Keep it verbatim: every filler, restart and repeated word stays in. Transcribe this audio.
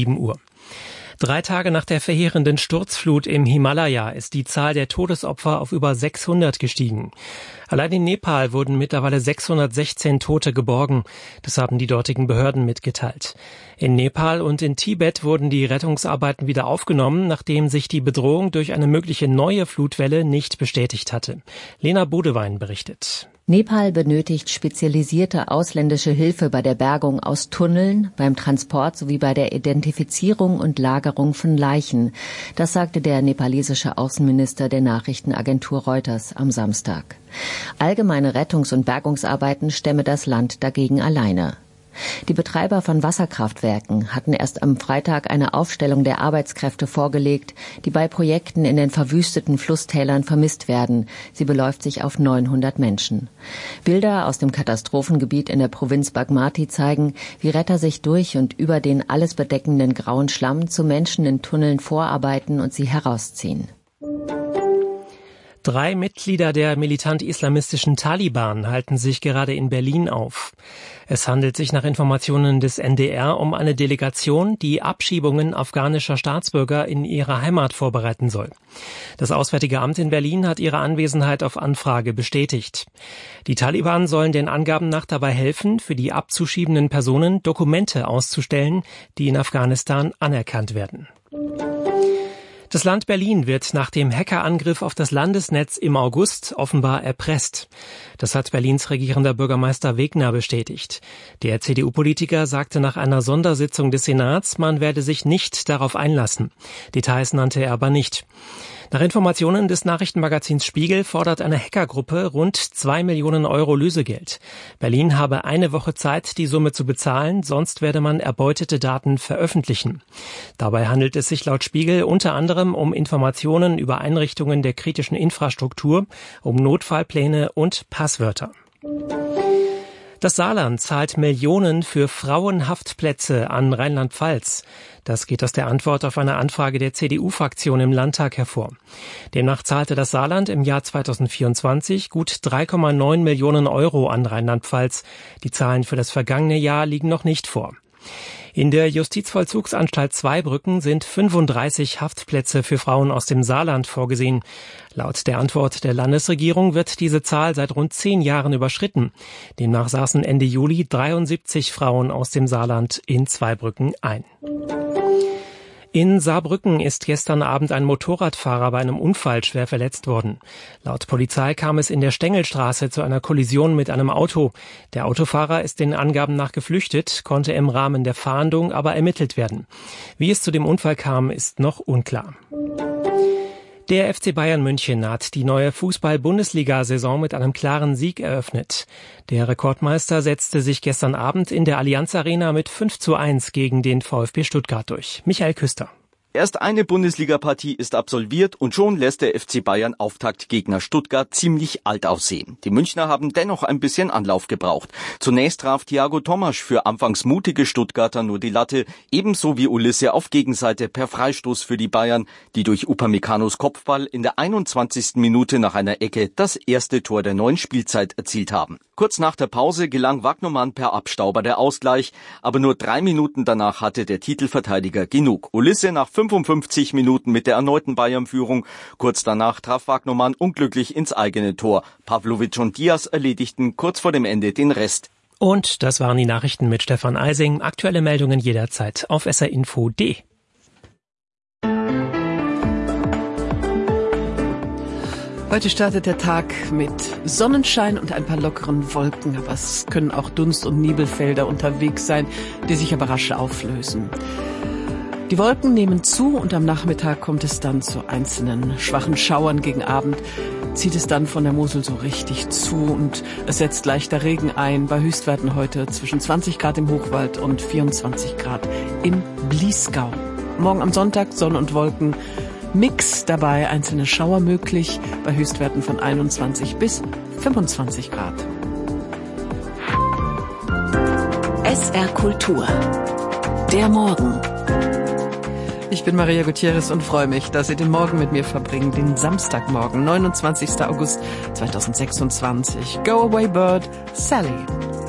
sieben Uhr. Drei Tage nach der verheerenden Sturzflut im Himalaya ist die Zahl der Todesopfer auf über sechshundert gestiegen. Allein in Nepal wurden mittlerweile sechshundertsechzehn Tote geborgen. Das haben die dortigen Behörden mitgeteilt. In Nepal und in Tibet wurden die Rettungsarbeiten wieder aufgenommen, nachdem sich die Bedrohung durch eine mögliche neue Flutwelle nicht bestätigt hatte. Lena Bodewein berichtet. Nepal benötigt spezialisierte ausländische Hilfe bei der Bergung aus Tunneln, beim Transport sowie bei der Identifizierung und Lagerung von Leichen. Das sagte der nepalesische Außenminister der Nachrichtenagentur Reuters am Samstag. Allgemeine Rettungs- und Bergungsarbeiten stemme das Land dagegen alleine. Die Betreiber von Wasserkraftwerken hatten erst am Freitag eine Aufstellung der Arbeitskräfte vorgelegt, die bei Projekten in den verwüsteten Flusstälern vermisst werden. Sie beläuft sich auf neunhundert Menschen. Bilder aus dem Katastrophengebiet in der Provinz Bagmati zeigen, wie Retter sich durch und über den alles bedeckenden grauen Schlamm zu Menschen in Tunneln vorarbeiten und sie herausziehen. Drei Mitglieder der militant-islamistischen Taliban halten sich gerade in Berlin auf. Es handelt sich nach Informationen des N D R um eine Delegation, die Abschiebungen afghanischer Staatsbürger in ihrer Heimat vorbereiten soll. Das Auswärtige Amt in Berlin hat ihre Anwesenheit auf Anfrage bestätigt. Die Taliban sollen den Angaben nach dabei helfen, für die abzuschiebenden Personen Dokumente auszustellen, die in Afghanistan anerkannt werden. Das Land Berlin wird nach dem Hackerangriff auf das Landesnetz im August offenbar erpresst. Das hat Berlins regierender Bürgermeister Wegner bestätigt. Der C D U-Politiker sagte nach einer Sondersitzung des Senats, man werde sich nicht darauf einlassen. Details nannte er aber nicht. Nach Informationen des Nachrichtenmagazins Spiegel fordert eine Hackergruppe rund zwei Millionen Euro Lösegeld. Berlin habe eine Woche Zeit, die Summe zu bezahlen, sonst werde man erbeutete Daten veröffentlichen. Dabei handelt es sich laut Spiegel unter anderem um Informationen über Einrichtungen der kritischen Infrastruktur, um Notfallpläne und Passwörter. Das Saarland zahlt Millionen für Frauenhaftplätze an Rheinland-Pfalz. Das geht aus der Antwort auf eine Anfrage der C D U-Fraktion im Landtag hervor. Demnach zahlte das Saarland im Jahr zweitausendvierundzwanzig gut drei Komma neun Millionen Euro an Rheinland-Pfalz. Die Zahlen für das vergangene Jahr liegen noch nicht vor. In der Justizvollzugsanstalt Zweibrücken sind fünfunddreißig Haftplätze für Frauen aus dem Saarland vorgesehen. Laut der Antwort der Landesregierung wird diese Zahl seit rund zehn Jahren überschritten. Demnach saßen Ende Juli dreiundsiebzig Frauen aus dem Saarland in Zweibrücken ein. In Saarbrücken ist gestern Abend ein Motorradfahrer bei einem Unfall schwer verletzt worden. Laut Polizei kam es in der Stengelstraße zu einer Kollision mit einem Auto. Der Autofahrer ist den Angaben nach geflüchtet, konnte im Rahmen der Fahndung aber ermittelt werden. Wie es zu dem Unfall kam, ist noch unklar. Der F C Bayern München hat die neue Fußball-Bundesliga-Saison mit einem klaren Sieg eröffnet. Der Rekordmeister setzte sich gestern Abend in der Allianz Arena mit fünf zu eins gegen den VfB Stuttgart durch. Michael Küster. Erst eine Bundesliga-Partie ist absolviert und schon lässt der F C Bayern Auftaktgegner Stuttgart ziemlich alt aussehen. Die Münchner haben dennoch ein bisschen Anlauf gebraucht. Zunächst traf Thiago Tomasch für anfangs mutige Stuttgarter nur die Latte, ebenso wie Ulisse auf Gegenseite per Freistoß für die Bayern, die durch Upamecano's Kopfball in der einundzwanzigsten Minute nach einer Ecke das erste Tor der neuen Spielzeit erzielt haben. Kurz nach der Pause gelang Wagnermann per Abstauber der Ausgleich, aber nur drei Minuten danach hatte der Titelverteidiger genug. Ulisse nach fünfundfünfzig Minuten mit der erneuten Bayern-Führung. Kurz danach traf Wagnermann unglücklich ins eigene Tor. Pavlovic und Diaz erledigten kurz vor dem Ende den Rest. Und das waren die Nachrichten mit Stefan Eising. Aktuelle Meldungen jederzeit auf s r info punkt d e. Heute startet der Tag mit Sonnenschein und ein paar lockeren Wolken, aber es können auch Dunst- und Nebelfelder unterwegs sein, die sich aber rasch auflösen. Die Wolken nehmen zu und am Nachmittag kommt es dann zu einzelnen schwachen Schauern. Gegen Abend zieht es dann von der Mosel so richtig zu und es setzt leichter Regen ein. Bei Höchstwerten heute zwischen zwanzig Grad im Hochwald und vierundzwanzig Grad im Bliesgau. Morgen am Sonntag Sonne und Wolken. Mix dabei, einzelne Schauer möglich, bei Höchstwerten von einundzwanzig bis fünfundzwanzig Grad. S R Kultur. Der Morgen. Ich bin Maria Gutierrez und freue mich, dass Sie den Morgen mit mir verbringen, den Samstagmorgen, neunundzwanzigsten August zweitausendsechsundzwanzig. Go Away Bird, Sally.